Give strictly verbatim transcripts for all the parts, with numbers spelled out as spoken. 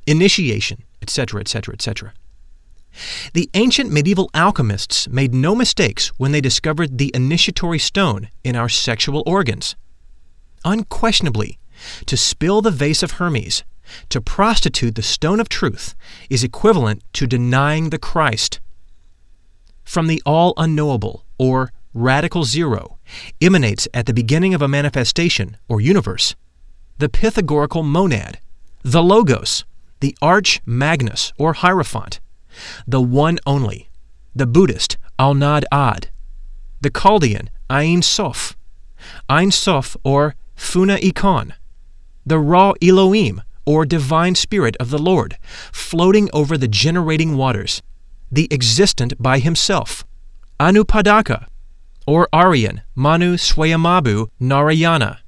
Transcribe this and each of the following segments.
initiation, et cetera, et cetera, et cetera. The ancient medieval alchemists made no mistakes when they discovered the initiatory stone in our sexual organs. Unquestionably, to spill the vase of Hermes, to prostitute the stone of truth, is equivalent to denying the Christ. From the all-unknowable, or radical zero, emanates at the beginning of a manifestation, or universe, the Pythagorical monad, the Logos, the Arch Magnus, or Hierophant, the One Only, the Buddhist Al-Nad Ad, the Chaldean Ein Sof, Ein Sof, or Funa Ikon, the raw Elohim, or Divine Spirit of the Lord, floating over the generating waters, the existent by himself, Anupadaka, or Aryan Manu Swayambhu Narayana.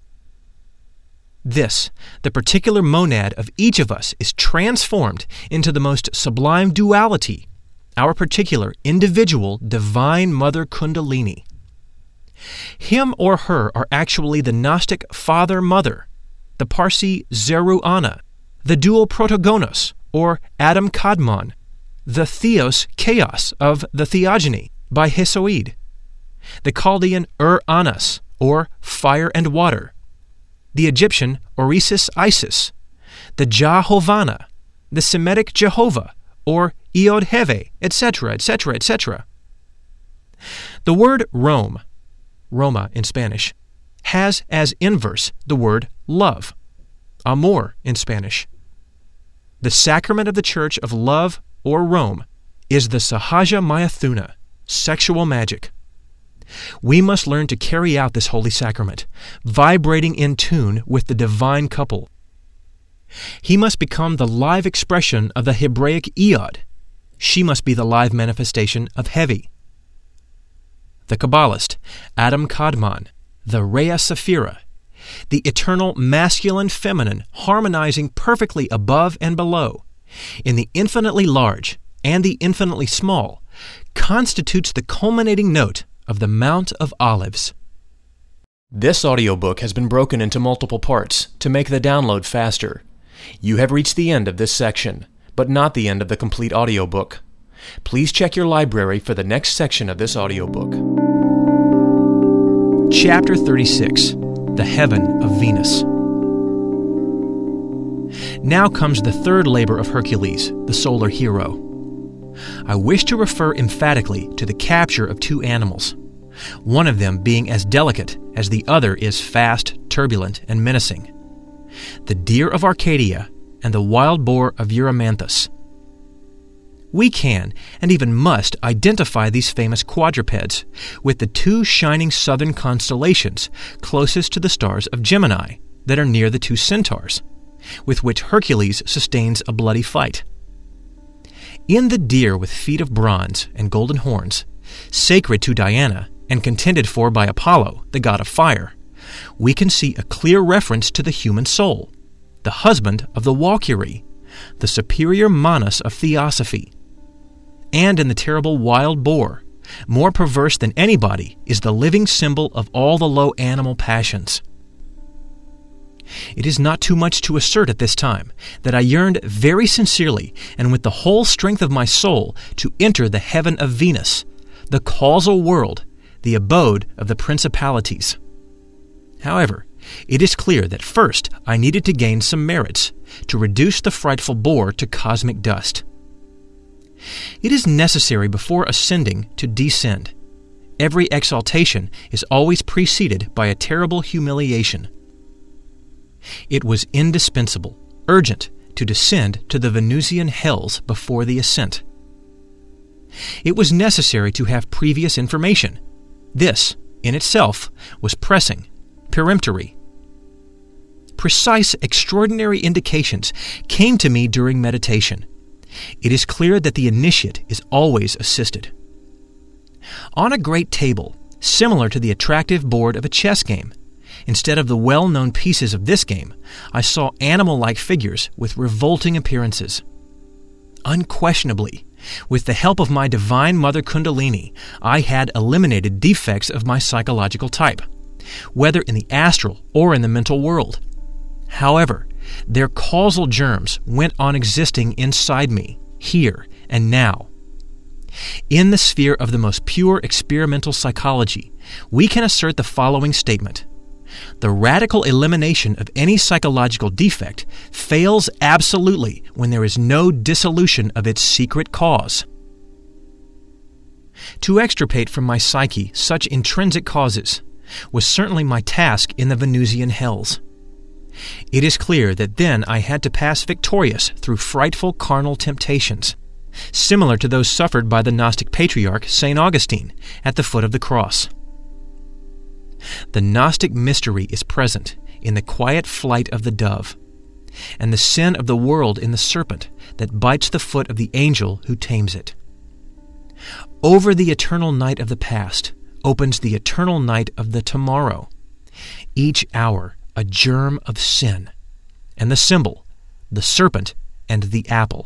This, the particular monad of each of us, is transformed into the most sublime duality, our particular individual Divine Mother Kundalini. Him or her are actually the Gnostic Father-Mother, the Parsi Zeru-Ana, the dual Protogonos, or Adam Kadmon, the Theos Chaos of the Theogony by Hesiod, the Chaldean Ur-Anas, or Fire and Water, the Egyptian Orisis Isis, the Jah-Hovana, the Semitic Jehovah, or Iod-Heve, et cetera, et cetera, et cetera. The word Rome, Roma in Spanish, has as inverse the word love, amor in Spanish. The sacrament of the Church of Love, or Rome, is the Sahaja Mayathuna, sexual magic. We must learn to carry out this holy sacrament, vibrating in tune with the divine couple. He must become the live expression of the Hebraic Iod. She must be the live manifestation of Hevi. The Kabbalist, Adam Kadmon, the Rhea Sephira, the eternal masculine-feminine harmonizing perfectly above and below, in the infinitely large and the infinitely small, constitutes the culminating note of the Mount of Olives. This audiobook has been broken into multiple parts to make the download faster. You have reached the end of this section, but not the end of the complete audiobook. Please check your library for the next section of this audiobook. Chapter thirty-six, The Heaven of Venus. Now comes the third labor of Hercules, the solar hero. I wish to refer emphatically to the capture of two animals, one of them being as delicate as the other is fast, turbulent, and menacing: the deer of Arcadia and the wild boar of Erymanthus. We can, and even must, identify these famous quadrupeds with the two shining southern constellations closest to the stars of Gemini that are near the two centaurs, with which Hercules sustains a bloody fight. In the deer with feet of bronze and golden horns, sacred to Diana and contended for by Apollo, the god of fire, we can see a clear reference to the human soul, the husband of the Walkyrie, the superior Manas of Theosophy. And in the terrible wild boar, more perverse than anybody, is the living symbol of all the low animal passions. It is not too much to assert at this time that I yearned very sincerely and with the whole strength of my soul to enter the heaven of Venus, the causal world, the abode of the principalities. However, it is clear that first I needed to gain some merits to reduce the frightful boar to cosmic dust. It is necessary before ascending to descend. Every exaltation is always preceded by a terrible humiliation. It was indispensable, urgent, to descend to the Venusian hells before the ascent. It was necessary to have previous information. This, in itself, was pressing, peremptory. Precise, extraordinary indications came to me during meditation. It is clear that the initiate is always assisted. On a great table, similar to the attractive board of a chess game, instead of the well-known pieces of this game, I saw animal-like figures with revolting appearances. Unquestionably, with the help of my Divine Mother Kundalini, I had eliminated defects of my psychological type, whether in the astral or in the mental world. However, their causal germs went on existing inside me, here and now. In the sphere of the most pure experimental psychology, we can assert the following statement: the radical elimination of any psychological defect fails absolutely when there is no dissolution of its secret cause. To extirpate from my psyche such intrinsic causes was certainly my task in the Venusian hells. It is clear that then I had to pass victorious through frightful carnal temptations, similar to those suffered by the Gnostic patriarch Saint Augustine at the foot of the cross. The Gnostic mystery is present in the quiet flight of the dove, and the sin of the world in the serpent that bites the foot of the angel who tames it. Over the eternal night of the past opens the eternal night of the tomorrow, each hour a germ of sin, and the symbol, the serpent and the apple.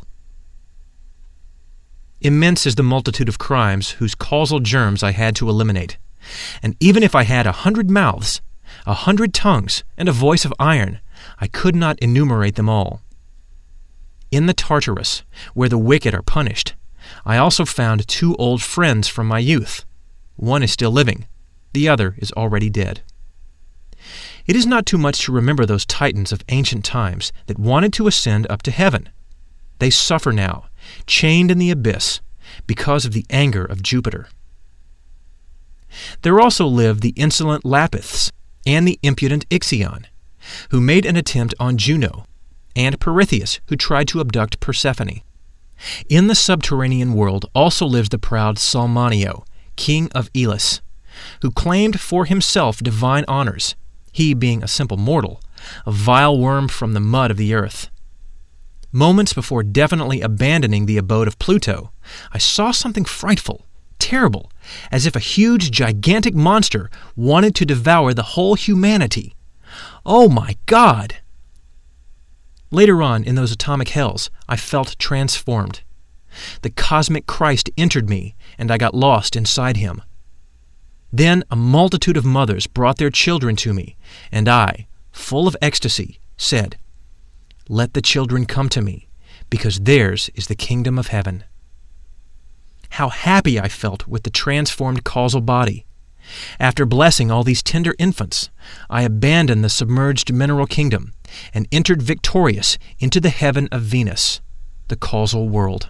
Immense is the multitude of crimes whose causal germs I had to eliminate, and even if I had a hundred mouths, a hundred tongues, and a voice of iron, I could not enumerate them all. In the Tartarus, where the wicked are punished, I also found two old friends from my youth. One is still living, the other is already dead. It is not too much to remember those titans of ancient times that wanted to ascend up to heaven. They suffer now, chained in the abyss, because of the anger of Jupiter. There also lived the insolent Lapiths and the impudent Ixion, who made an attempt on Juno, and Pirithous, who tried to abduct Persephone. In the subterranean world also lives the proud Salmonio, king of Elis, who claimed for himself divine honors, he being a simple mortal, a vile worm from the mud of the earth. Moments before definitely abandoning the abode of Pluto, I saw something frightful, terrible, as if a huge, gigantic monster wanted to devour the whole humanity. Oh my God! Later on, in those atomic hells, I felt transformed. The cosmic Christ entered me, and I got lost inside him. Then a multitude of mothers brought their children to me, and I, full of ecstasy, said, "Let the children come to me, because theirs is the kingdom of heaven." How happy I felt with the transformed causal body. After blessing all these tender infants, I abandoned the submerged mineral kingdom and entered victorious into the heaven of Venus, the causal world.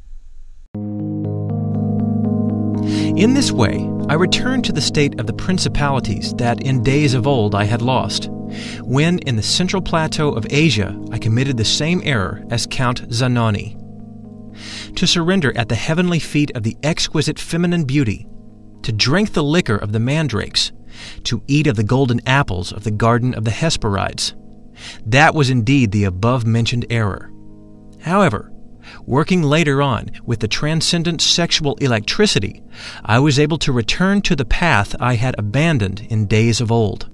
In this way, I returned to the state of the principalities that in days of old I had lost, when in the central plateau of Asia I committed the same error as Count Zanoni. To surrender at the heavenly feet of the exquisite feminine beauty, to drink the liquor of the mandrakes, to eat of the golden apples of the garden of the Hesperides. That was indeed the above-mentioned error. However, working later on with the transcendent sexual electricity, I was able to return to the path I had abandoned in days of old.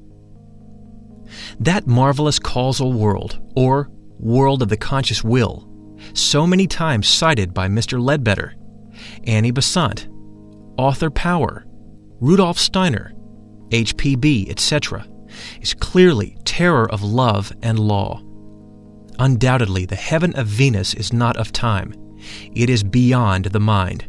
That marvelous causal world, or world of the conscious will, so many times cited by Mister Ledbetter, Annie Besant, Arthur Power, Rudolf Steiner, H P B, et cetera, is clearly terror of love and law. Undoubtedly, the heaven of Venus is not of time. It is beyond the mind.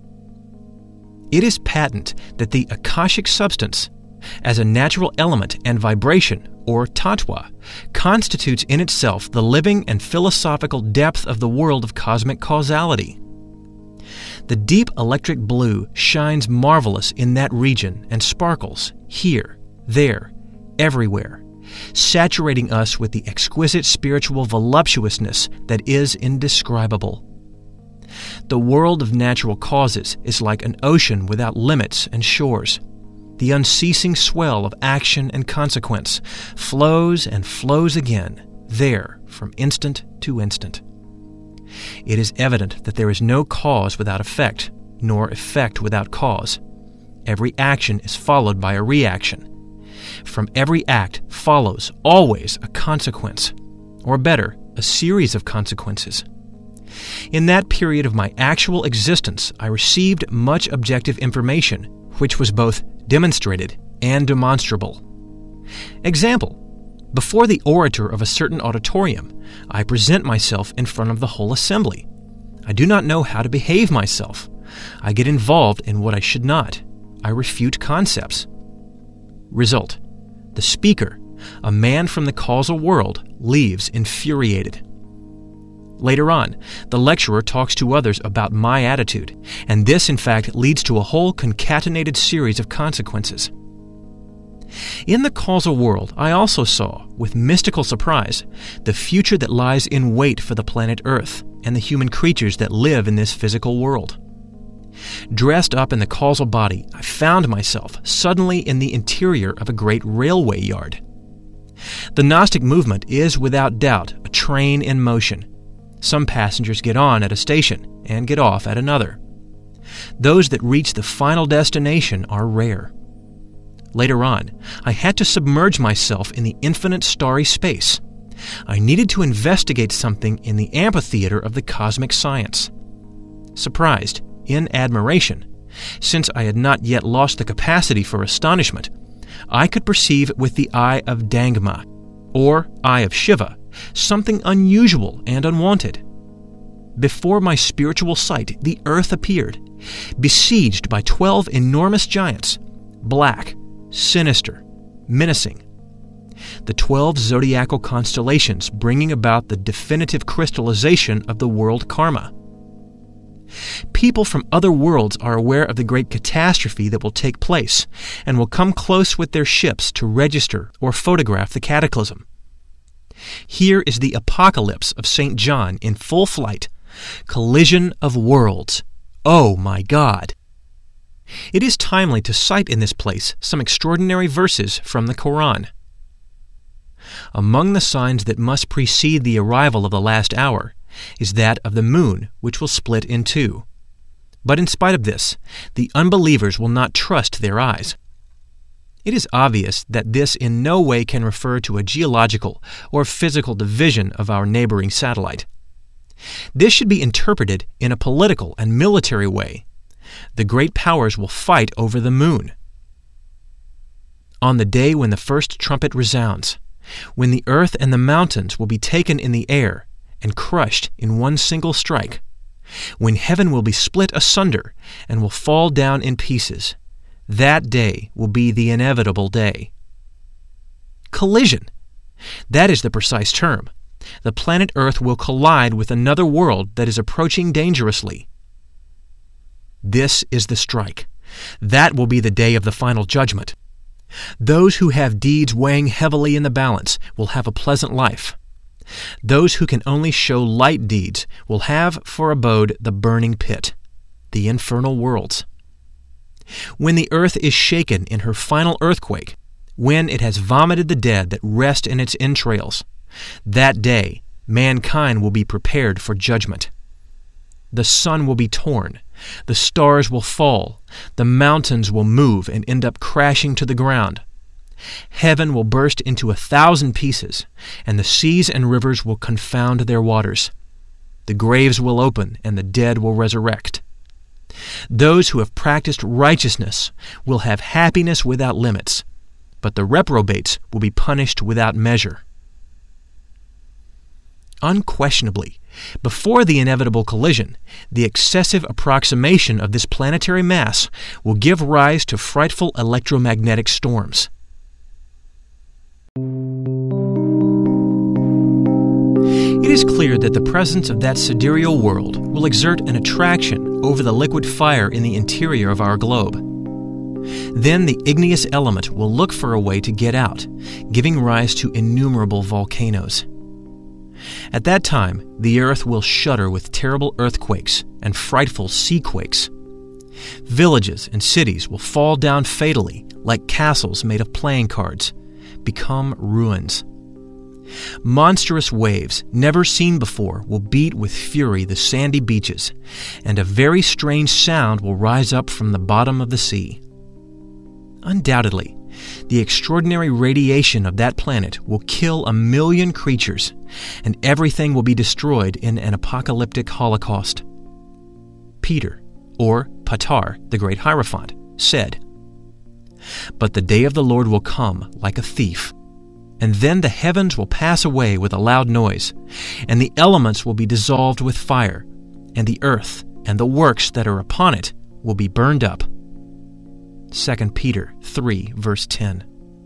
It is patent that the Akashic substance, as a natural element and vibration, or tattva, constitutes in itself the living and philosophical depth of the world of cosmic causality. The deep electric blue shines marvelous in that region and sparkles here, there, everywhere, saturating us with the exquisite spiritual voluptuousness that is indescribable. The world of natural causes is like an ocean without limits and shores. The unceasing swell of action and consequence flows and flows again, there, from instant to instant. It is evident that there is no cause without effect, nor effect without cause. Every action is followed by a reaction. From every act follows always a consequence, or better, a series of consequences. In that period of my actual existence, I received much objective information, which was both demonstrated and demonstrable. Example: Before the orator of a certain auditorium, I present myself in front of the whole assembly. I do not know how to behave myself. I get involved in what I should not. I refute concepts. Result: the speaker, a man from the causal world, leaves infuriated. Later on, the lecturer talks to others about my attitude, and this, in fact, leads to a whole concatenated series of consequences. In the causal world, I also saw, with mystical surprise, the future that lies in wait for the planet Earth and the human creatures that live in this physical world. Dressed up in the causal body, I found myself suddenly in the interior of a great railway yard. The Gnostic movement is, without doubt, a train in motion. Some passengers get on at a station and get off at another. Those that reach the final destination are rare. Later on, I had to submerge myself in the infinite starry space. I needed to investigate something in the amphitheater of the cosmic science. Surprised, in admiration, since I had not yet lost the capacity for astonishment, I could perceive with the eye of Dangma, or eye of Shiva, something unusual and unwanted. Before my spiritual sight, the earth appeared, besieged by twelve enormous giants, black, sinister, menacing. The twelve zodiacal constellations bringing about the definitive crystallization of the world karma. People from other worlds are aware of the great catastrophe that will take place and will come close with their ships to register or photograph the cataclysm. Here is the apocalypse of Saint John in full flight. Collision of worlds. Oh my God! It is timely to cite in this place some extraordinary verses from the Quran. Among the signs that must precede the arrival of the last hour is that of the moon, which will split in two. But in spite of this, the unbelievers will not trust their eyes. It is obvious that this in no way can refer to a geological or physical division of our neighboring satellite. This should be interpreted in a political and military way. The great powers will fight over the moon. On the day when the first trumpet resounds, when the earth and the mountains will be taken in the air and crushed in one single strike, when heaven will be split asunder and will fall down in pieces, that day will be the inevitable day. Collision. That is the precise term. The planet Earth will collide with another world that is approaching dangerously. This is the strike. That will be the day of the final judgment. Those who have deeds weighing heavily in the balance will have a pleasant life. Those who can only show light deeds will have for abode the burning pit, the infernal worlds. When the earth is shaken in her final earthquake, when it has vomited the dead that rest in its entrails, that day mankind will be prepared for judgment. The sun will be torn, the stars will fall, the mountains will move and end up crashing to the ground. Heaven will burst into a thousand pieces, and the seas and rivers will confound their waters. The graves will open, and the dead will resurrect. Those who have practiced righteousness will have happiness without limits, but the reprobates will be punished without measure. Unquestionably, before the inevitable collision, the excessive approximation of this planetary mass will give rise to frightful electromagnetic storms. It is clear that the presence of that sidereal world will exert an attraction over the liquid fire in the interior of our globe. Then the igneous element will look for a way to get out, giving rise to innumerable volcanoes. At that time, the earth will shudder with terrible earthquakes and frightful seaquakes. Villages and cities will fall down fatally like castles made of playing cards, become ruins. Monstrous waves, never seen before, will beat with fury the sandy beaches, and a very strange sound will rise up from the bottom of the sea. Undoubtedly, the extraordinary radiation of that planet will kill a million creatures, and everything will be destroyed in an apocalyptic holocaust. Peter, or Patar, the great Hierophant, said, "But the day of the Lord will come like a thief. and then the heavens will pass away with a loud noise, and the elements will be dissolved with fire, and the earth and the works that are upon it will be burned up. Second Peter three, verse ten.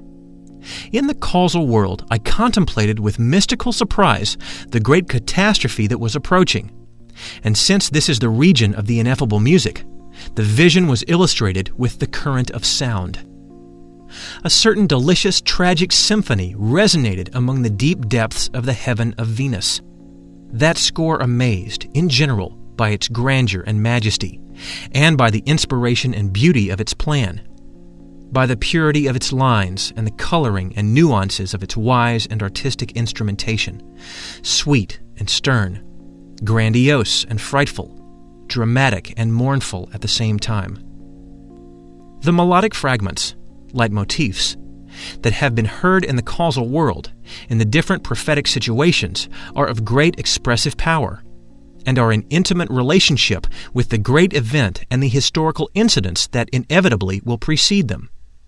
In the causal world, I contemplated with mystical surprise the great catastrophe that was approaching. And since this is the region of the ineffable music, the vision was illustrated with the current of sound. A certain delicious, tragic symphony resonated among the deep depths of the heaven of Venus. That score amazed, in general, by its grandeur and majesty, and by the inspiration and beauty of its plan, by the purity of its lines and the coloring and nuances of its wise and artistic instrumentation, sweet and stern, grandiose and frightful, dramatic and mournful at the same time. The melodic fragments, leitmotifs, that have been heard in the causal world in the different prophetic situations are of great expressive power and are in intimate relationship with the great event and the historical incidents that inevitably will precede them.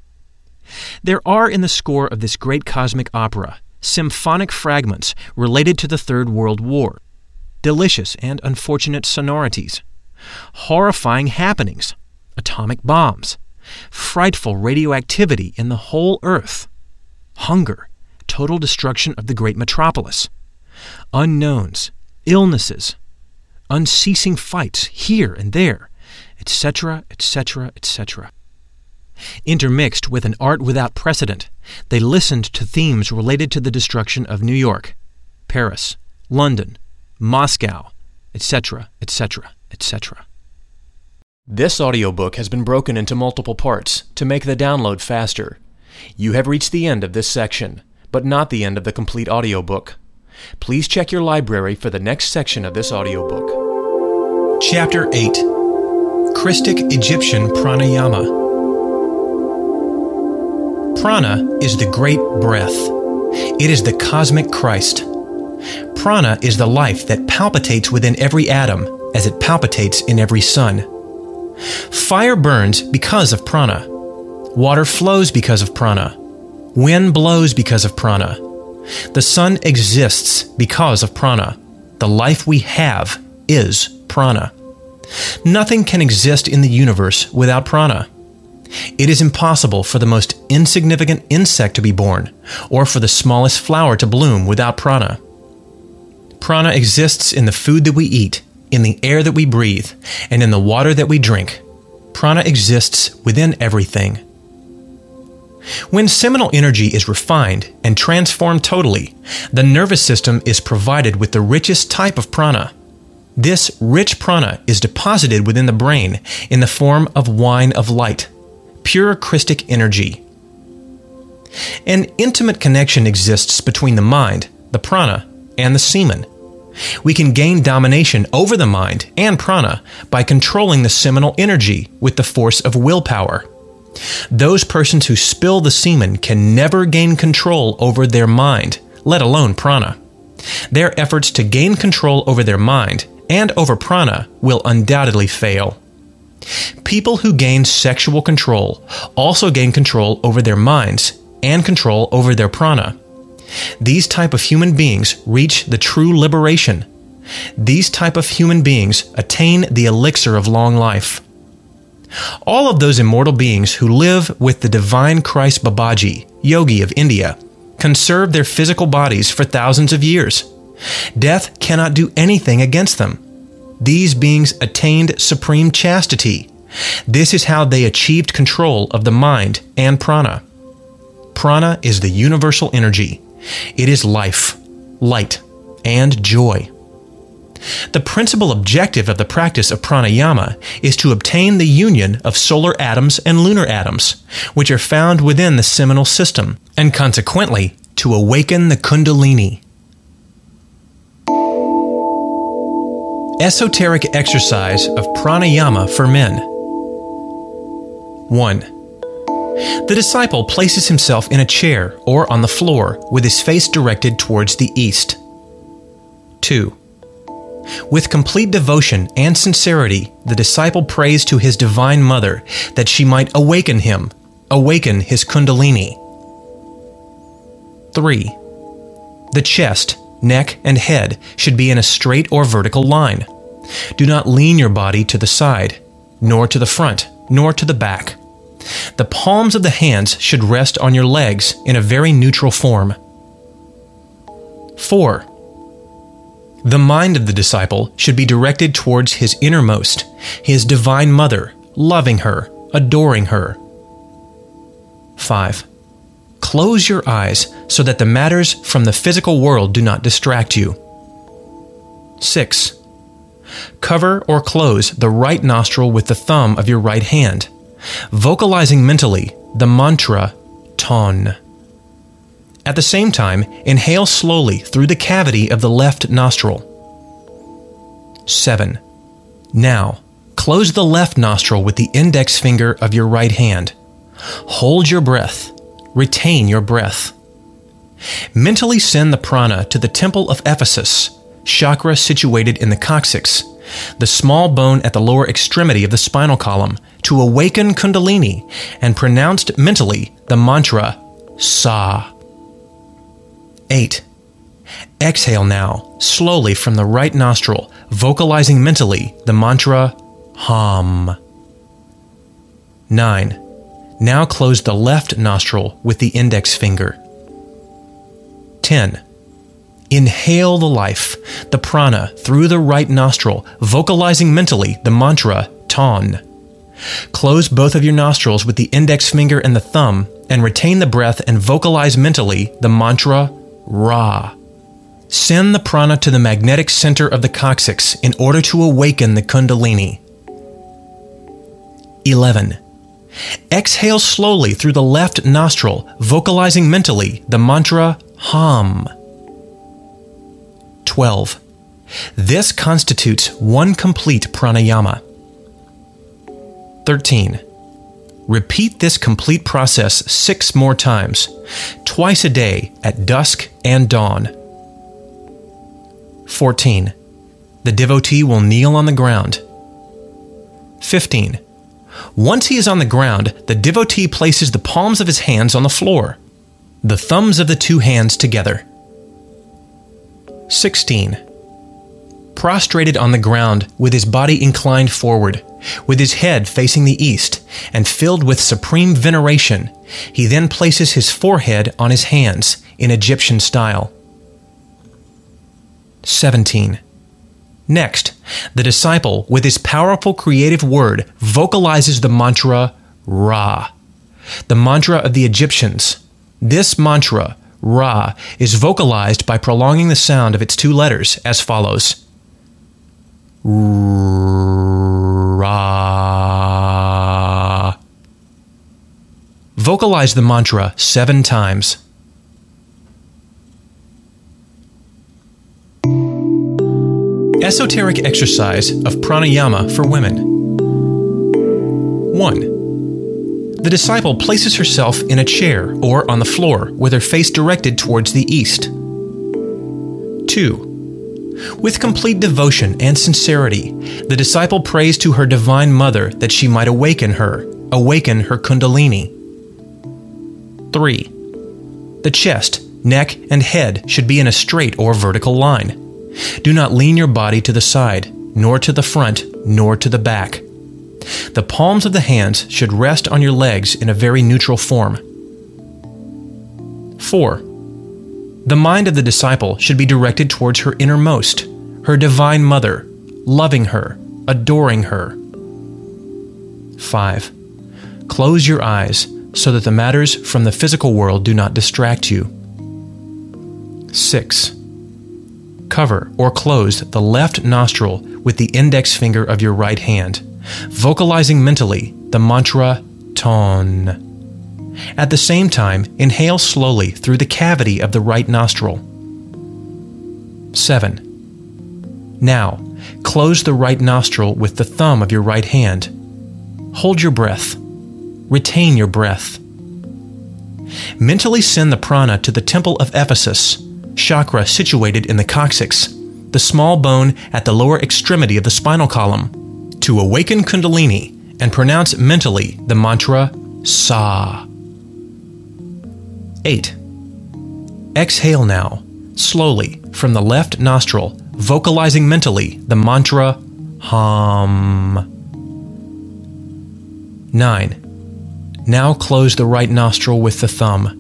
There are in the score of this great cosmic opera symphonic fragments related to the Third World War, delicious and unfortunate sonorities, horrifying happenings, atomic bombs, frightful radioactivity in the whole earth, hunger, total destruction of the great metropolis, unknowns, illnesses, unceasing fights here and there, et cetera, et cetera, et cetera. Intermixed with an art without precedent, they listened to themes related to the destruction of New York, Paris, London, Moscow, et cetera, et cetera, et cetera. This audiobook has been broken into multiple parts to make the download faster. You have reached the end of this section, but not the end of the complete audiobook. Please check your library for the next section of this audiobook. Chapter eight. Christic Egyptian Pranayama. Prana is the great breath. It is the cosmic Christ. Prana is the life that palpitates within every atom as it palpitates in every sun. Fire burns because of prana. Water flows because of prana. Wind blows because of prana. The sun exists because of prana. The life we have is prana. Nothing can exist in the universe without prana. It is impossible for the most insignificant insect to be born, or for the smallest flower to bloom without prana. Prana exists in the food that we eat, in the air that we breathe, and in the water that we drink. Prana exists within everything. When seminal energy is refined and transformed totally, the nervous system is provided with the richest type of prana. This rich prana is deposited within the brain in the form of wine of light, pure Christic energy. An intimate connection exists between the mind, the prana, and the semen. We can gain domination over the mind and prana by controlling the seminal energy with the force of willpower. Those persons who spill the semen can never gain control over their mind, let alone prana. Their efforts to gain control over their mind and over prana will undoubtedly fail. People who gain sexual control also gain control over their minds and control over their prana. These type of human beings reach the true liberation. These type of human beings attain the elixir of long life. All of those immortal beings who live with the divine Christ Babaji, yogi of India, conserve their physical bodies for thousands of years. Death cannot do anything against them. These beings attained supreme chastity. This is how they achieved control of the mind and prana. Prana is the universal energy. It is life, light, and joy. The principal objective of the practice of pranayama is to obtain the union of solar atoms and lunar atoms, which are found within the seminal system, and consequently to awaken the kundalini. Esoteric exercise of pranayama for men. one. The disciple places himself in a chair or on the floor with his face directed towards the east. two. With complete devotion and sincerity, the disciple prays to his Divine Mother that she might awaken him, awaken his kundalini. Three. The chest, neck, and head should be in a straight or vertical line. Do not lean your body to the side, nor to the front, nor to the back. The palms of the hands should rest on your legs in a very neutral form. Four. The mind of the disciple should be directed towards his innermost, his divine mother, loving her, adoring her. Five. Close your eyes so that the matters from the physical world do not distract you. Six. Cover or close the right nostril with the thumb of your right hand, vocalizing mentally the mantra Ton. At the same time, inhale slowly through the cavity of the left nostril. Seven. Now, close the left nostril with the index finger of your right hand. Hold your breath. Retain your breath. Mentally send the prana to the temple of Ephesus, chakra situated in the coccyx, the small bone at the lower extremity of the spinal column, to awaken Kundalini, and pronounced mentally the mantra Sa. Eight. Exhale now, slowly from the right nostril, vocalizing mentally the mantra Hum. Nine. Now close the left nostril with the index finger. Ten. Inhale the life, the prana, through the right nostril, vocalizing mentally the mantra Ton. Close both of your nostrils with the index finger and the thumb, and retain the breath and vocalize mentally the mantra Ra. Send the prana to the magnetic center of the coccyx in order to awaken the Kundalini. Eleven. Exhale slowly through the left nostril, vocalizing mentally the mantra Hum. Twelve. This constitutes one complete pranayama. Thirteen. Repeat this complete process six more times, twice a day at dusk and dawn. Fourteen. The devotee will kneel on the ground. Fifteen. Once he is on the ground, the devotee places the palms of his hands on the floor, the thumbs of the two hands together. Sixteen. Prostrated on the ground with his body inclined forward, with his head facing the east, and filled with supreme veneration, he then places his forehead on his hands in Egyptian style. Seventeen. Next, the disciple, with his powerful creative word, vocalizes the mantra Ra, the mantra of the Egyptians. This mantra, Ra, is vocalized by prolonging the sound of its two letters as follows. Ra. Vocalize the mantra seven times. Esoteric exercise of pranayama for women. One. The disciple places herself in a chair or on the floor with her face directed towards the east. Two. With complete devotion and sincerity, the disciple prays to her divine mother that she might awaken her, awaken her Kundalini. Three. The chest, neck, and head should be in a straight or vertical line. Do not lean your body to the side, nor to the front, nor to the back. The palms of the hands should rest on your legs in a very neutral form. Four. The mind of the disciple should be directed towards her innermost, her divine mother, loving her, adoring her. Five. Close your eyes so that the matters from the physical world do not distract you. Six. Cover or close the left nostril with the index finger of your right hand, vocalizing mentally the mantra Ton. At the same time, inhale slowly through the cavity of the right nostril. Seven. Now, close the right nostril with the thumb of your right hand. Hold your breath. Retain your breath. Mentally send the prana to the temple of Ephesus, chakra situated in the coccyx, the small bone at the lower extremity of the spinal column, to awaken Kundalini and pronounce mentally the mantra Sa. Eight. Exhale now, slowly, from the left nostril, vocalizing mentally the mantra Hum. nine. Now close the right nostril with the thumb.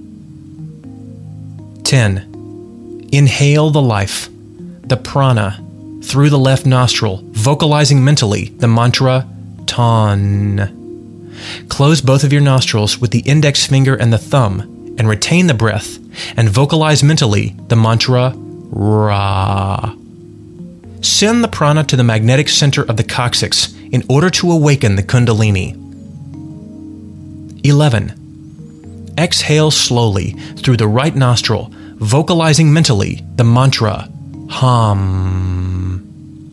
ten. Inhale the life, the prana, through the left nostril, vocalizing mentally the mantra Ton. Close both of your nostrils with the index finger and the thumb and retain the breath and vocalize mentally the mantra Ra. Send the prana to the magnetic center of the coccyx in order to awaken the Kundalini. eleven. Exhale slowly through the right nostril, vocalizing mentally the mantra Hum.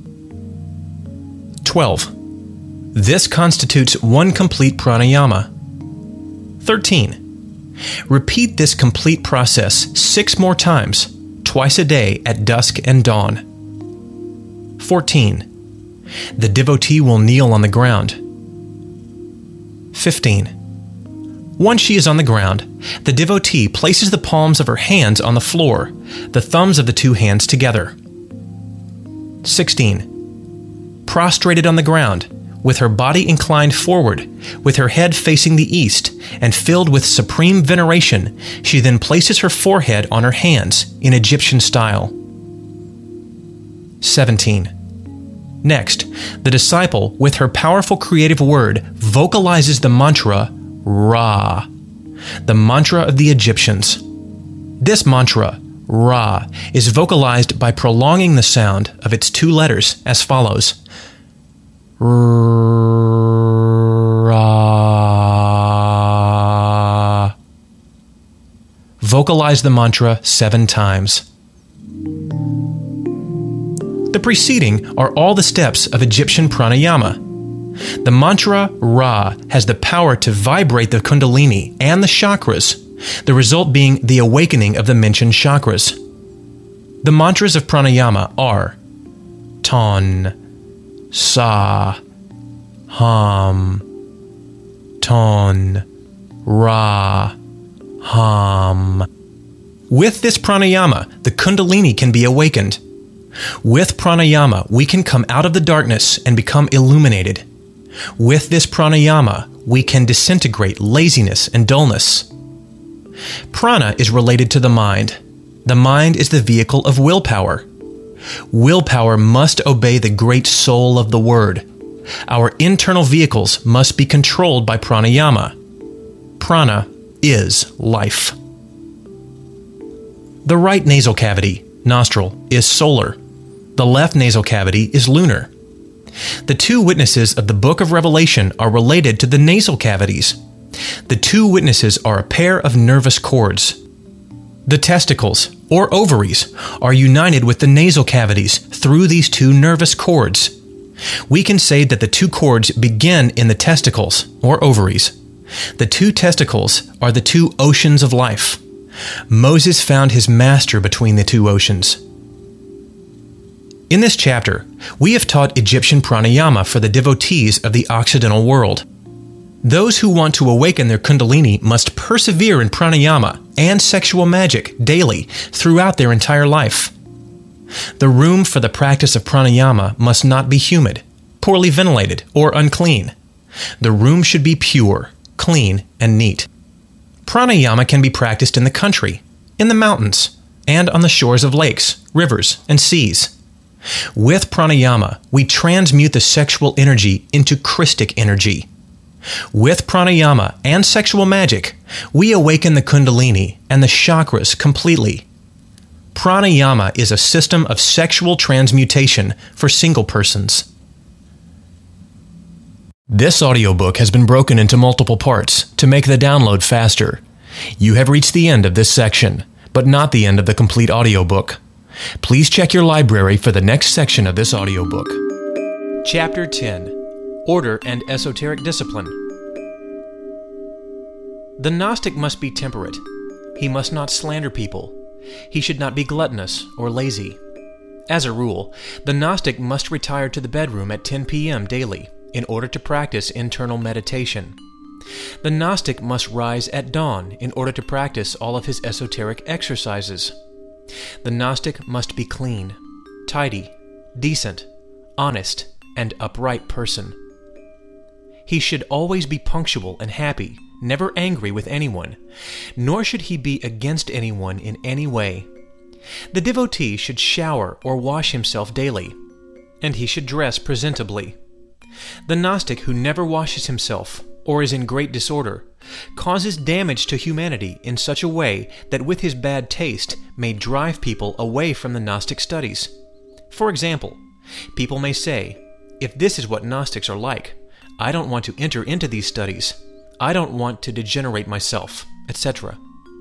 twelve. This constitutes one complete pranayama. thirteen. Repeat this complete process six more times, twice a day at dusk and dawn. fourteen. The devotee will kneel on the ground. fifteen. Once she is on the ground, the devotee places the palms of her hands on the floor, the thumbs of the two hands together. sixteen. Prostrated on the ground, with her body inclined forward, with her head facing the east, and filled with supreme veneration, she then places her forehead on her hands in Egyptian style. seventeen. Next, the disciple, with her powerful creative word, vocalizes the mantra Ra, the mantra of the Egyptians. This mantra, Ra, is vocalized by prolonging the sound of its two letters as follows. Ra. Vocalize the mantra seven times. The preceding are all the steps of Egyptian pranayama. The mantra Ra has the power to vibrate the Kundalini and the chakras, the result being the awakening of the mentioned chakras. The mantras of pranayama are Ton, Sa, Hum, Ton, Ra, Hum. With this pranayama, the Kundalini can be awakened. With pranayama, we can come out of the darkness and become illuminated. With this pranayama, we can disintegrate laziness and dullness. Prana is related to the mind. The mind is the vehicle of willpower. Willpower must obey the great soul of the word. Our internal vehicles must be controlled by pranayama. Prana is life. The right nasal cavity, nostril, is solar. The left nasal cavity is lunar. The two witnesses of the Book of Revelation are related to the nasal cavities. The two witnesses are a pair of nervous cords. The testicles, or ovaries, are united with the nasal cavities through these two nervous cords. We can say that the two cords begin in the testicles, or ovaries. The two testicles are the two oceans of life. Moses found his master between the two oceans. In this chapter, we have taught Egyptian pranayama for the devotees of the Occidental world. Those who want to awaken their Kundalini must persevere in pranayama and sexual magic daily throughout their entire life. The room for the practice of pranayama must not be humid, poorly ventilated, or unclean. The room should be pure, clean, and neat. Pranayama can be practiced in the country, in the mountains, and on the shores of lakes, rivers, and seas. With pranayama, we transmute the sexual energy into Christic energy. With pranayama and sexual magic, we awaken the Kundalini and the chakras completely. Pranayama is a system of sexual transmutation for single persons. This audiobook has been broken into multiple parts to make the download faster. You have reached the end of this section, but not the end of the complete audiobook. Please check your library for the next section of this audiobook. Chapter ten. Order and Esoteric Discipline. The Gnostic must be temperate. He must not slander people. He should not be gluttonous or lazy. As a rule, the Gnostic must retire to the bedroom at ten p m daily in order to practice internal meditation. The Gnostic must rise at dawn in order to practice all of his esoteric exercises. The Gnostic must be clean, tidy, decent, honest, and upright person. He should always be punctual and happy, never angry with anyone, nor should he be against anyone in any way. The devotee should shower or wash himself daily, and he should dress presentably. The Gnostic who never washes himself, or is in great disorder, causes damage to humanity in such a way that with his bad taste may drive people away from the Gnostic studies. For example, people may say, if this is what Gnostics are like, I don't want to enter into these studies. I don't want to degenerate myself, et cetera.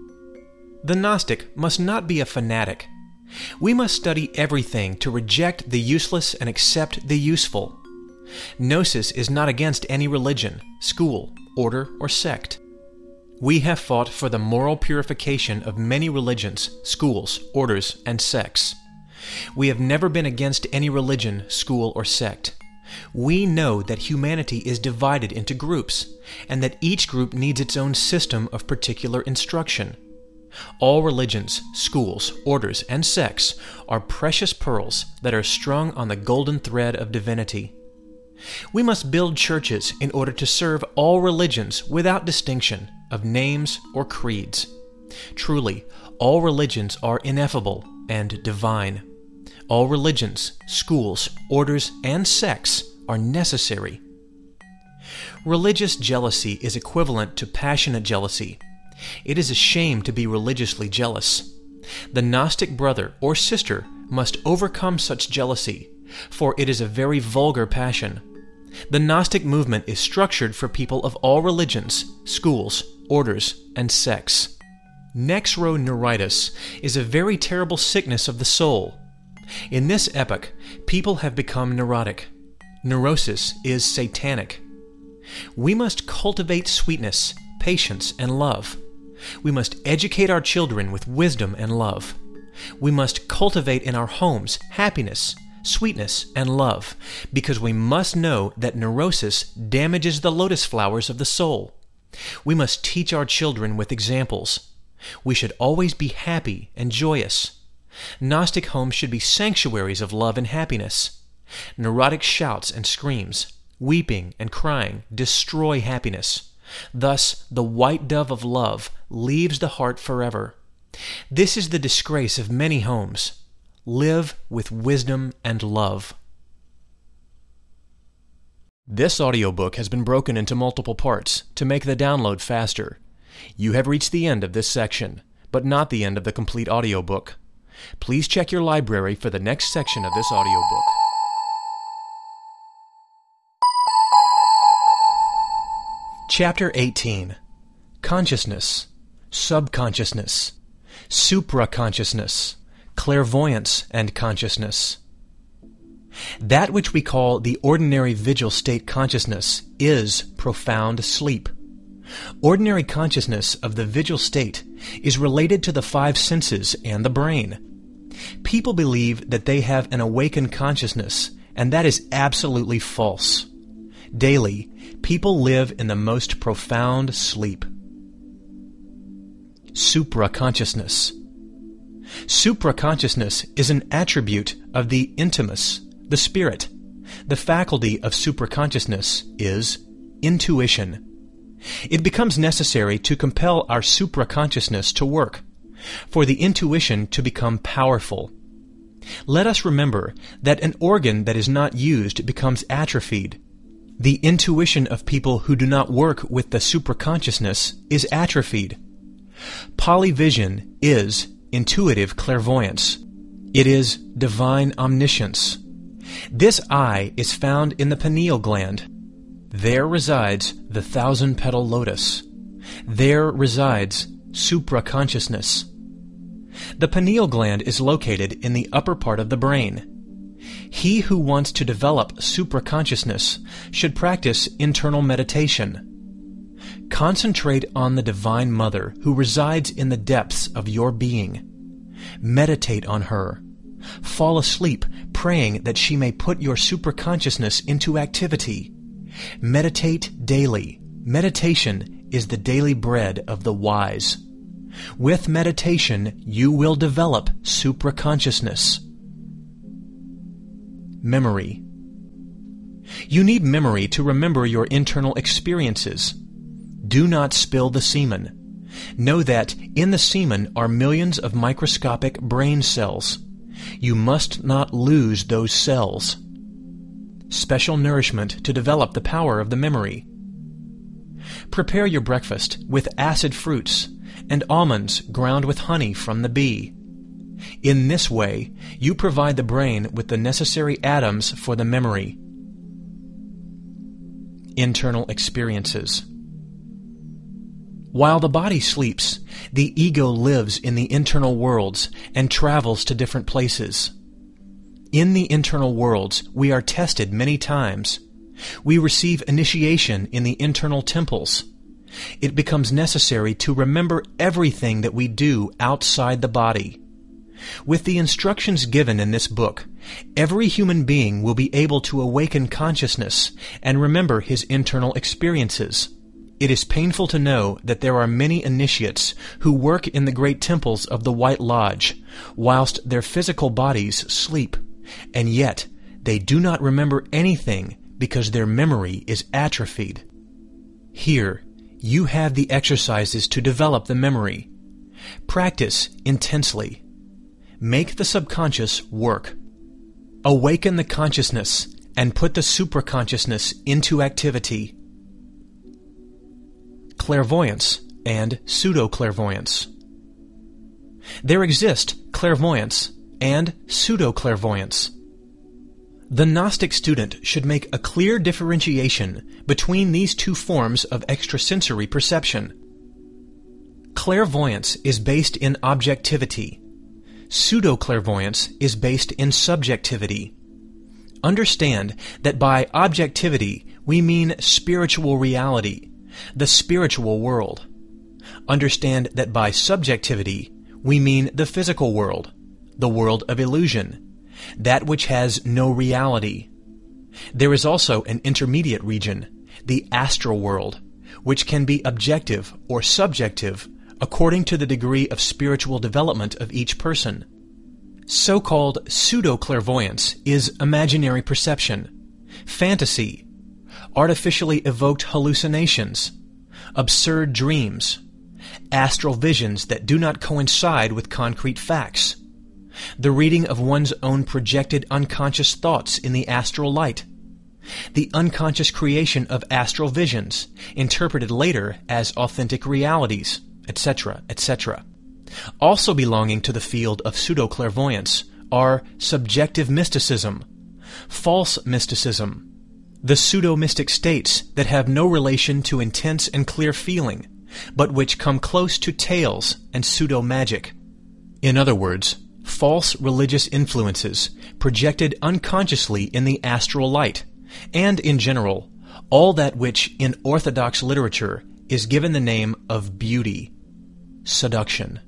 The Gnostic must not be a fanatic. We must study everything to reject the useless and accept the useful. Gnosis is not against any religion, school, order, or sect. We have fought for the moral purification of many religions, schools, orders, and sects. We have never been against any religion, school, or sect. We know that humanity is divided into groups, and that each group needs its own system of particular instruction. All religions, schools, orders, and sects are precious pearls that are strung on the golden thread of divinity. We must build churches in order to serve all religions without distinction of names or creeds. Truly, all religions are ineffable and divine. All religions, schools, orders, and sects are necessary. Religious jealousy is equivalent to passionate jealousy. It is a shame to be religiously jealous. The Gnostic brother or sister must overcome such jealousy, for it is a very vulgar passion. The Gnostic movement is structured for people of all religions, schools, orders, and sects. Nexroneuritis is a very terrible sickness of the soul. In this epoch, people have become neurotic. Neurosis is satanic. We must cultivate sweetness, patience, and love. We must educate our children with wisdom and love. We must cultivate in our homes happiness, sweetness, and love, because we must know that neurosis damages the lotus flowers of the soul. We must teach our children with examples. We should always be happy and joyous. Gnostic homes should be sanctuaries of love and happiness. Neurotic shouts and screams, weeping and crying destroy happiness. Thus, the white dove of love leaves the heart forever. This is the disgrace of many homes. Live with wisdom and love. This audiobook has been broken into multiple parts to make the download faster. You have reached the end of this section, but not the end of the complete audiobook. Please check your library for the next section of this audiobook. Chapter eighteen. Consciousness, Subconsciousness, Supraconsciousness, Clairvoyance and Consciousness. That which we call the ordinary vigil state consciousness is profound sleep. Ordinary consciousness of the vigil state is related to the five senses and the brain. People believe that they have an awakened consciousness, and that is absolutely false. Daily, people live in the most profound sleep. Supraconsciousness. Supraconsciousness is an attribute of the intimus, the spirit. The faculty of supraconsciousness is intuition. It becomes necessary to compel our supraconsciousness to work, for the intuition to become powerful. Let us remember that an organ that is not used becomes atrophied. The intuition of people who do not work with the supraconsciousness is atrophied. Polyvision is intuitive clairvoyance. It is divine omniscience. This eye is found in the pineal gland. There resides the thousand-petal lotus. There resides supraconsciousness. The pineal gland is located in the upper part of the brain. He who wants to develop supraconsciousness should practice internal meditation. Concentrate on the Divine Mother who resides in the depths of your being. Meditate on her. Fall asleep praying that she may put your supraconsciousness into activity. Meditate daily. Meditation is the daily bread of the wise. With meditation, you will develop supraconsciousness. Memory. You need memory to remember your internal experiences. Do not spill the semen. Know that in the semen are millions of microscopic brain cells. You must not lose those cells. Special nourishment to develop the power of the memory. Prepare your breakfast with acid fruits and almonds ground with honey from the bee. In this way, you provide the brain with the necessary atoms for the memory. Internal experiences. While the body sleeps, the ego lives in the internal worlds and travels to different places. In the internal worlds, we are tested many times. We receive initiation in the internal temples. It becomes necessary to remember everything that we do outside the body. With the instructions given in this book, every human being will be able to awaken consciousness and remember his internal experiences. It is painful to know that there are many initiates who work in the great temples of the White Lodge, whilst their physical bodies sleep, and yet they do not remember anything because their memory is atrophied. Here, you have the exercises to develop the memory. Practice intensely. Make the subconscious work. Awaken the consciousness and put the supraconsciousness into activity. Clairvoyance and pseudo-clairvoyance. There exist clairvoyance and pseudo-clairvoyance. The Gnostic student should make a clear differentiation between these two forms of extrasensory perception. Clairvoyance is based in objectivity. Pseudo-clairvoyance is based in subjectivity. Understand that by objectivity we mean spiritual reality, the spiritual world. Understand that by subjectivity we mean the physical world, the world of illusion, that which has no reality. There is also an intermediate region, the astral world, which can be objective or subjective according to the degree of spiritual development of each person. So-called pseudo-clairvoyance is imaginary perception, fantasy, artificially evoked hallucinations, absurd dreams, astral visions that do not coincide with concrete facts, the reading of one's own projected unconscious thoughts in the astral light, the unconscious creation of astral visions, interpreted later as authentic realities, et cetera, et cetera. Also belonging to the field of pseudo-clairvoyance are subjective mysticism, false mysticism, the pseudo-mystic states that have no relation to intense and clear feeling, but which come close to tales and pseudo-magic. In other words, false religious influences projected unconsciously in the astral light, and in general, all that which in orthodox literature is given the name of beauty, seduction.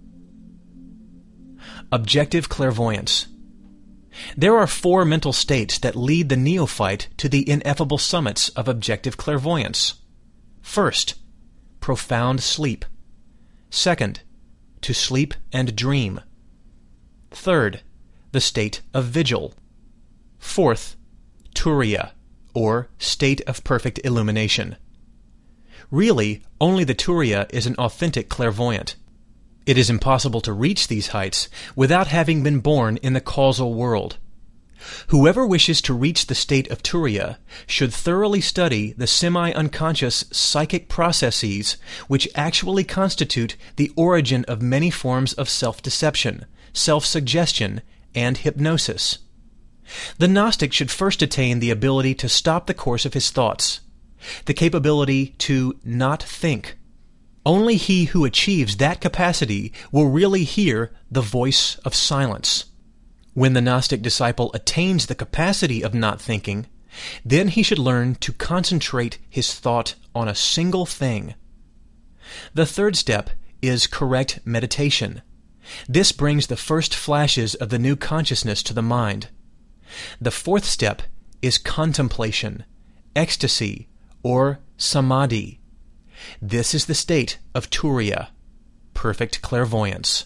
Objective clairvoyance. There are four mental states that lead the neophyte to the ineffable summits of objective clairvoyance. First, profound sleep. Second, to sleep and dream. Third, the state of vigil. Fourth, turiya, or state of perfect illumination. Really, only the turiya is an authentic clairvoyant. It is impossible to reach these heights without having been born in the causal world. Whoever wishes to reach the state of turiya should thoroughly study the semi-unconscious psychic processes which actually constitute the origin of many forms of self-deception, self-suggestion, and hypnosis. The Gnostic should first attain the ability to stop the course of his thoughts, the capability to not think. Only he who achieves that capacity will really hear the voice of silence. When the Gnostic disciple attains the capacity of not thinking, then he should learn to concentrate his thought on a single thing. The third step is correct meditation. This brings the first flashes of the new consciousness to the mind. The fourth step is contemplation, ecstasy, or samadhi. This is the state of Turiya, perfect clairvoyance.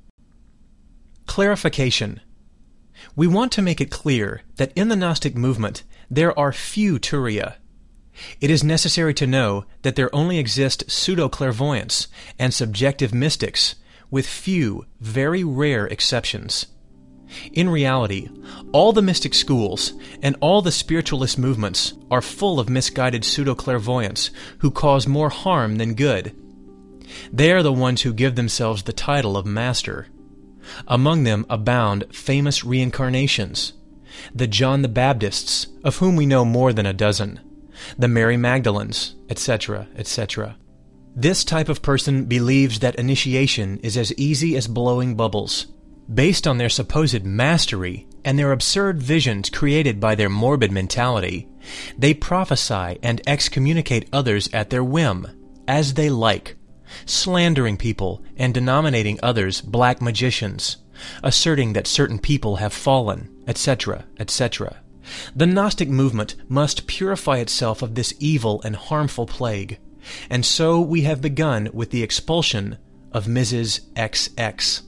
Clarification. We want to make it clear that in the Gnostic movement there are few Turiya. It is necessary to know that there only exist pseudo-clairvoyants and subjective mystics, with few, very rare exceptions. In reality, all the mystic schools and all the spiritualist movements are full of misguided pseudo-clairvoyants who cause more harm than good. They are the ones who give themselves the title of master. Among them abound famous reincarnations, the John the Baptists, of whom we know more than a dozen, the Mary Magdalens, et cetera, et cetera. This type of person believes that initiation is as easy as blowing bubbles. Based on their supposed mastery and their absurd visions created by their morbid mentality, they prophesy and excommunicate others at their whim, as they like, slandering people and denominating others black magicians, asserting that certain people have fallen, et cetera, et cetera. The Gnostic movement must purify itself of this evil and harmful plague, and so we have begun with the expulsion of Missus X X.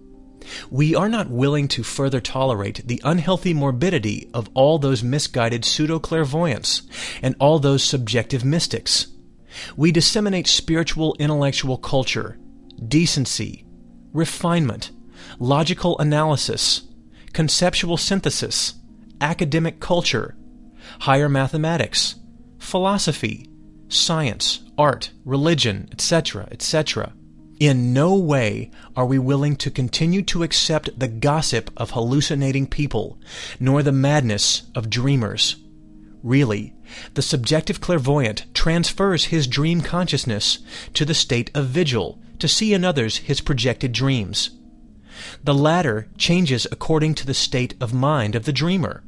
We are not willing to further tolerate the unhealthy morbidity of all those misguided pseudo-clairvoyants and all those subjective mystics. We disseminate spiritual intellectual culture, decency, refinement, logical analysis, conceptual synthesis, academic culture, higher mathematics, philosophy, science, art, religion, et cetera, et cetera. In no way are we willing to continue to accept the gossip of hallucinating people, nor the madness of dreamers. Really, the subjective clairvoyant transfers his dream consciousness to the state of vigil to see in others his projected dreams. The latter changes according to the state of mind of the dreamer.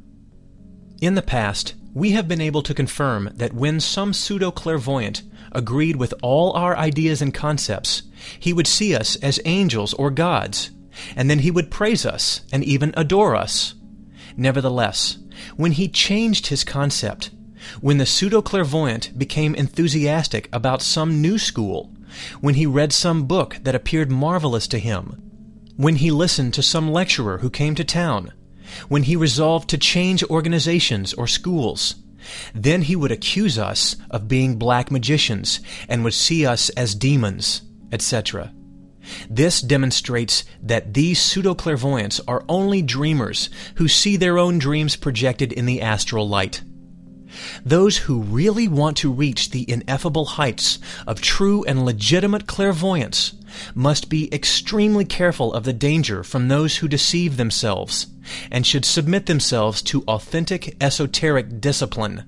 In the past, we have been able to confirm that when some pseudo-clairvoyant agreed with all our ideas and concepts, he would see us as angels or gods, and then he would praise us and even adore us. Nevertheless, when he changed his concept, when the pseudo-clairvoyant became enthusiastic about some new school, when he read some book that appeared marvelous to him, when he listened to some lecturer who came to town, when he resolved to change organizations or schools, then he would accuse us of being black magicians and would see us as demons, et cetera. This demonstrates that these pseudo-clairvoyants are only dreamers who see their own dreams projected in the astral light. Those who really want to reach the ineffable heights of true and legitimate clairvoyance must be extremely careful of the danger from those who deceive themselves, and should submit themselves to authentic esoteric discipline.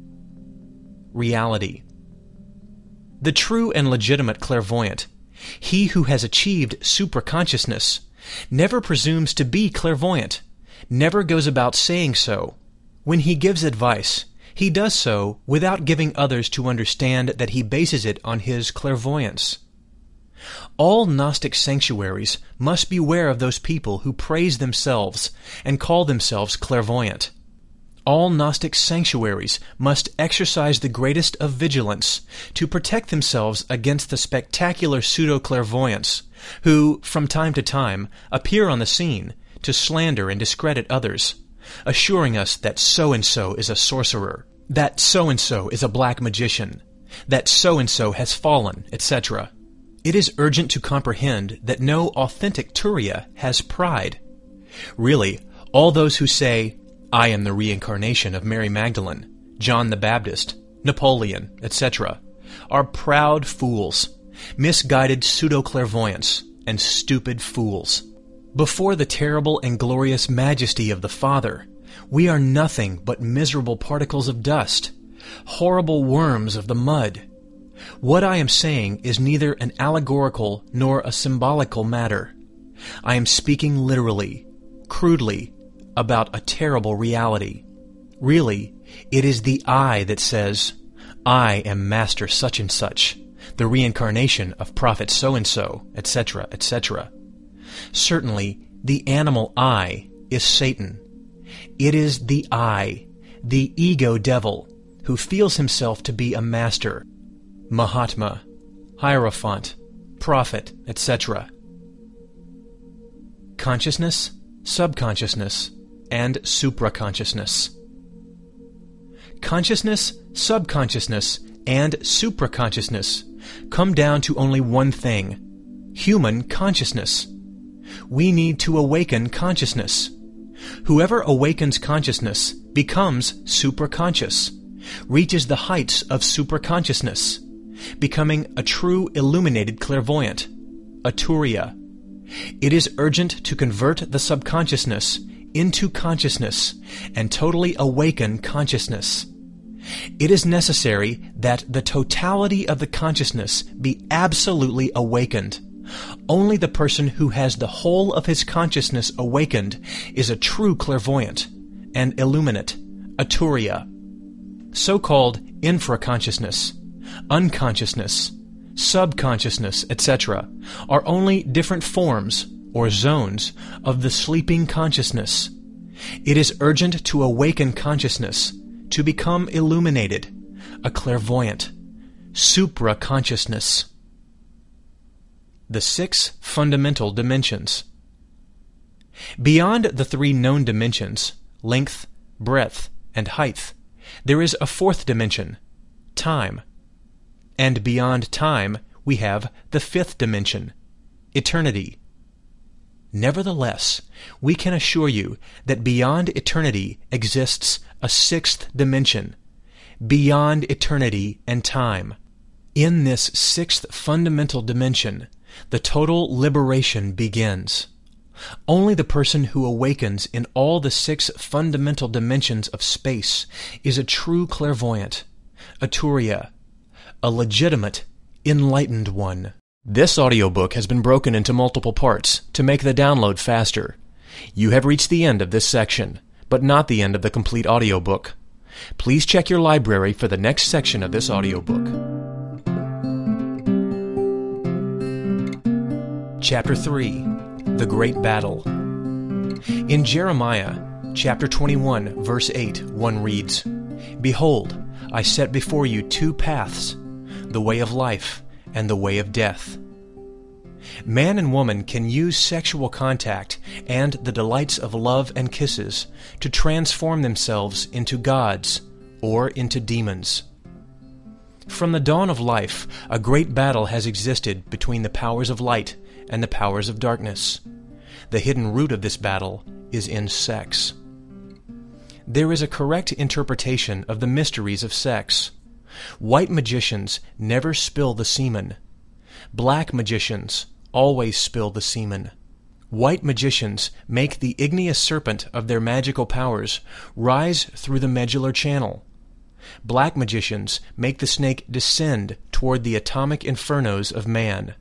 Reality. The true and legitimate clairvoyant, he who has achieved superconsciousness, never presumes to be clairvoyant, never goes about saying so. When he gives advice, he does so without giving others to understand that he bases it on his clairvoyance. All Gnostic sanctuaries must beware of those people who praise themselves and call themselves clairvoyant. All Gnostic sanctuaries must exercise the greatest of vigilance to protect themselves against the spectacular pseudo-clairvoyants who, from time to time, appear on the scene to slander and discredit others, assuring us that so-and-so is a sorcerer, that so-and-so is a black magician, that so-and-so has fallen, et cetera. It is urgent to comprehend that no authentic Turiya has pride. Really, all those who say, "I am the reincarnation of Mary Magdalene, John the Baptist, Napoleon, et cetera, are proud fools, misguided pseudo-clairvoyants, and stupid fools. Before the terrible and glorious majesty of the Father, we are nothing but miserable particles of dust, horrible worms of the mud. What I am saying is neither an allegorical nor a symbolical matter. I am speaking literally, crudely, about a terrible reality. Really, it is the I that says, I am Master such and such, the reincarnation of Prophet so-and-so, et cetera, et cetera. Certainly, the animal I is Satan. It is the I, the ego devil, who feels himself to be a master. Mahatma, Hierophant, Prophet, et cetera. Consciousness, subconsciousness, and supraconsciousness. Consciousness, subconsciousness, and supraconsciousness come down to only one thing: human consciousness. We need to awaken consciousness. Whoever awakens consciousness becomes supraconscious, reaches the heights of supraconsciousness, becoming a true illuminated clairvoyant, a Turiya. It is urgent to convert the subconsciousness into consciousness and totally awaken consciousness. It is necessary that the totality of the consciousness be absolutely awakened. Only the person who has the whole of his consciousness awakened is a true clairvoyant, an illuminate, a Turiya. So-called infraconsciousness, unconsciousness, subconsciousness, et cetera are only different forms or zones of the sleeping consciousness. It is urgent to awaken consciousness, to become illuminated, a clairvoyant, supraconsciousness. The six fundamental dimensions. Beyond the three known dimensions, length, breadth, and height, there is a fourth dimension, time. And beyond time, we have the fifth dimension, eternity. Nevertheless, we can assure you that beyond eternity exists a sixth dimension, beyond eternity and time. In this sixth fundamental dimension, the total liberation begins. Only the person who awakens in all the six fundamental dimensions of space is a true clairvoyant, a Turiya, a legitimate, enlightened one. This audiobook has been broken into multiple parts to make the download faster. You have reached the end of this section, but not the end of the complete audiobook. Please check your library for the next section of this audiobook. Chapter three, The Great Battle. In Jeremiah, chapter twenty-one, verse eight, one reads, "Behold, I set before you two paths, the way of life and the way of death." Man and woman can use sexual contact and the delights of love and kisses to transform themselves into gods or into demons. From the dawn of life, a great battle has existed between the powers of light and the powers of darkness. The hidden root of this battle is in sex. There is a correct interpretation of the mysteries of sex. White magicians never spill the semen. Black magicians always spill the semen. White magicians make the igneous serpent of their magical powers rise through the medullar channel. Black magicians make the snake descend toward the atomic infernos of man.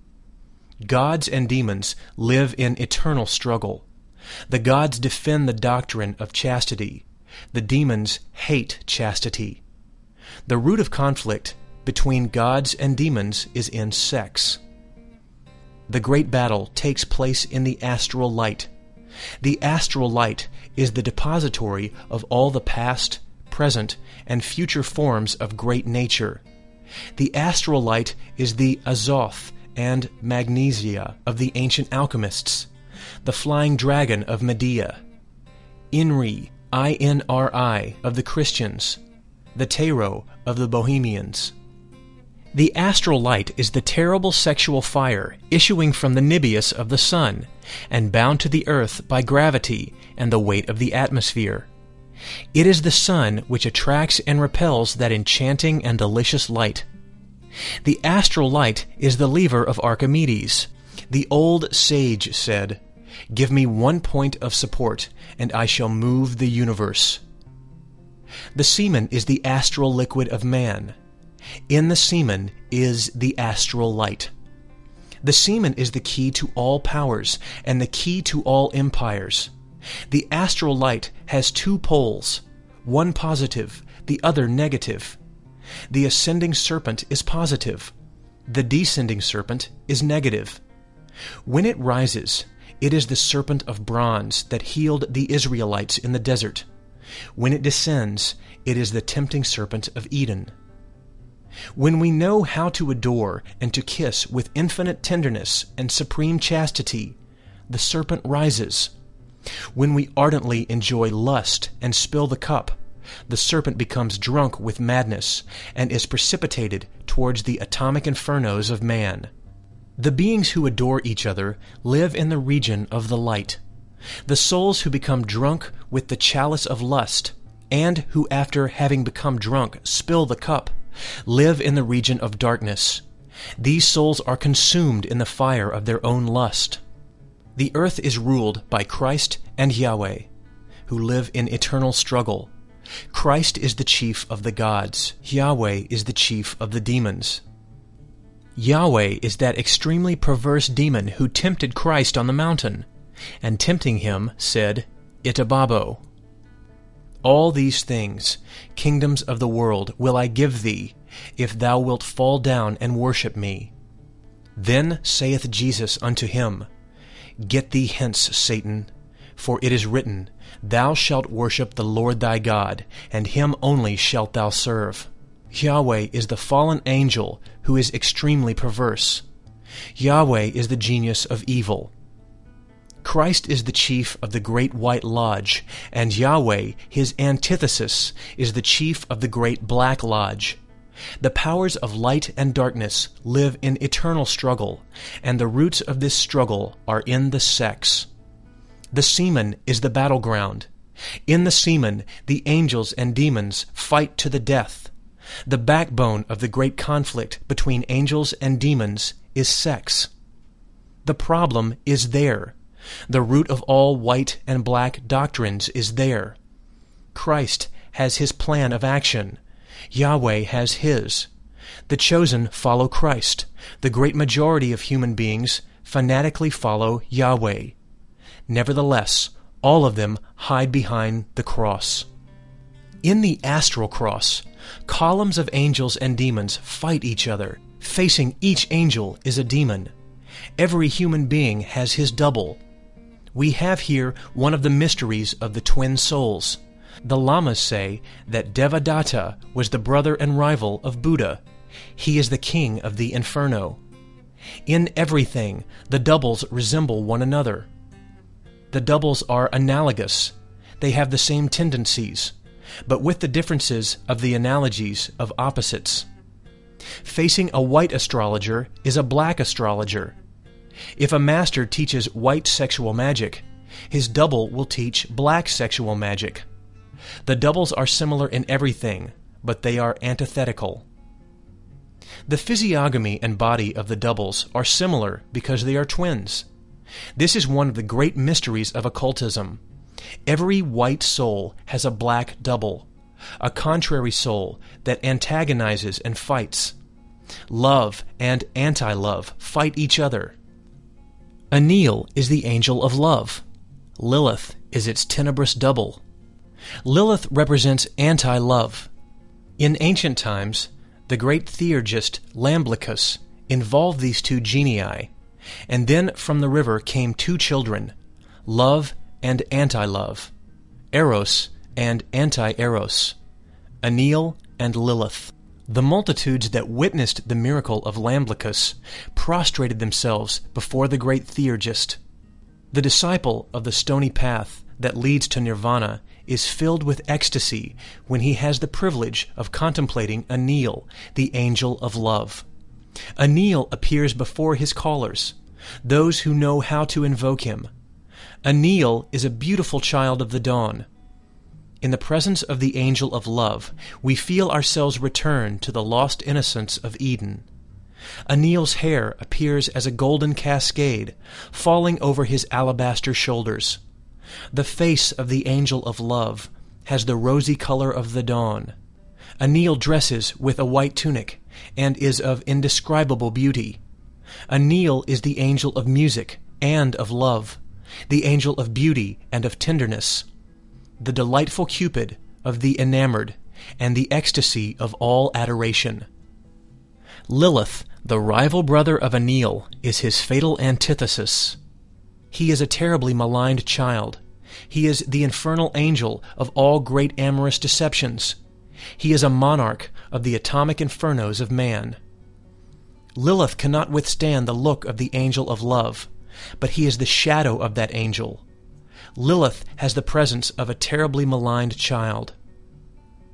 Gods and demons live in eternal struggle. The gods defend the doctrine of chastity. The demons hate chastity. The root of conflict between gods and demons is in sex. The great battle takes place in the astral light. The astral light is the depository of all the past, present, and future forms of great nature. The astral light is the azoth and magnesia of the ancient alchemists, the flying dragon of Medea, Inri, I N R I, of the Christians, the Tarot of the Bohemians. The astral light is the terrible sexual fire issuing from the Nibius of the sun and bound to the earth by gravity and the weight of the atmosphere. It is the sun which attracts and repels that enchanting and delicious light. The astral light is the lever of Archimedes. The old sage said, "Give me one point of support, and I shall move the universe." The semen is the astral liquid of man. In the semen is the astral light. The semen is the key to all powers and the key to all empires. The astral light has two poles, one positive, the other negative. The ascending serpent is positive. The descending serpent is negative. When it rises, it is the serpent of bronze that healed the Israelites in the desert. When it descends, it is the tempting serpent of Eden. When we know how to adore and to kiss with infinite tenderness and supreme chastity, the serpent rises. When we ardently enjoy lust and spill the cup, the serpent becomes drunk with madness and is precipitated towards the atomic infernos of man. The beings who adore each other live in the region of the light. The souls who become drunk with the chalice of lust, and who after having become drunk spill the cup, live in the region of darkness. These souls are consumed in the fire of their own lust. The earth is ruled by Christ and Yahweh, who live in eternal struggle. Christ is the chief of the gods. Yahweh is the chief of the demons. Yahweh is that extremely perverse demon who tempted Christ on the mountain, and tempting him said, Itababo. All these things, kingdoms of the world, will I give thee, if thou wilt fall down and worship me. Then saith Jesus unto him, Get thee hence, Satan, for it is written, Thou shalt worship the Lord thy God, and him only shalt thou serve. Yahweh is the fallen angel who is extremely perverse. Yahweh is the genius of evil. Christ is the chief of the great white lodge, and Yahweh, his antithesis, is the chief of the great black lodge. The powers of light and darkness live in eternal struggle, and the roots of this struggle are in the sex. The semen is the battleground. In the semen, the angels and demons fight to the death. The backbone of the great conflict between angels and demons is sex. The problem is there. The root of all white and black doctrines is there. Christ has his plan of action. Yahweh has his. The chosen follow Christ. The great majority of human beings fanatically follow Yahweh. Nevertheless, all of them hide behind the cross. In the astral cross, columns of angels and demons fight each other. Facing each angel is a demon. Every human being has his double. We have here one of the mysteries of the twin souls. The Lamas say that Devadatta was the brother and rival of Buddha. He is the king of the inferno. In everything, the doubles resemble one another. The doubles are analogous. They have the same tendencies, but with the differences of the analogies of opposites. Facing a white astrologer is a black astrologer. If a master teaches white sexual magic, his double will teach black sexual magic. The doubles are similar in everything, but they are antithetical. The physiognomy and body of the doubles are similar because they are twins. This is one of the great mysteries of occultism. Every white soul has a black double, a contrary soul that antagonizes and fights. Love and anti-love fight each other. Enlil is the angel of love. Lilith is its tenebrous double. Lilith represents anti-love. In ancient times, the great theurgist Iamblichus involved these two genii, and then from the river came two children, love and anti-love, Eros and anti-Eros, Enlil and Lilith. The multitudes that witnessed the miracle of Iamblichus prostrated themselves before the great theurgist. The disciple of the stony path that leads to nirvana is filled with ecstasy when he has the privilege of contemplating Enlil, the angel of love. Enlil appears before his callers, those who know how to invoke him. Enlil is a beautiful child of the dawn. In the presence of the angel of love, we feel ourselves return to the lost innocence of Eden. Enlil's hair appears as a golden cascade, falling over his alabaster shoulders. The face of the angel of love has the rosy color of the dawn. Enlil dresses with a white tunic and is of indescribable beauty. Enlil is the angel of music and of love, the angel of beauty and of tenderness, the delightful Cupid of the enamored, and the ecstasy of all adoration. Lilith, the rival brother of Enlil, is his fatal antithesis. He is a terribly maligned child. He is the infernal angel of all great amorous deceptions. He is a monarch of the atomic infernos of man. Lilith cannot withstand the look of the angel of love, but he is the shadow of that angel. Lilith has the presence of a terribly maligned child.